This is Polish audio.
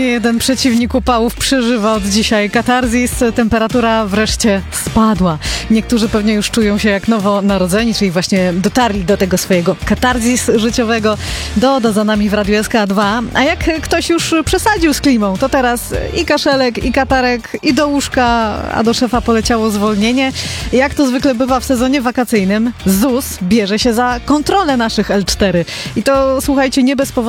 Jeden przeciwnik upałów przeżywa od dzisiaj katarzis. Temperatura wreszcie spadła. Niektórzy pewnie już czują się jak nowonarodzeni, czyli właśnie dotarli do tego swojego katarzis życiowego. Doda za nami w Radiu SK2. A jak ktoś już przesadził z klimą, to teraz i kaszelek, i katarek, i do łóżka, a do szefa poleciało zwolnienie. Jak to zwykle bywa w sezonie wakacyjnym, ZUS bierze się za kontrolę naszych L4. I to, słuchajcie, nie bez powodu.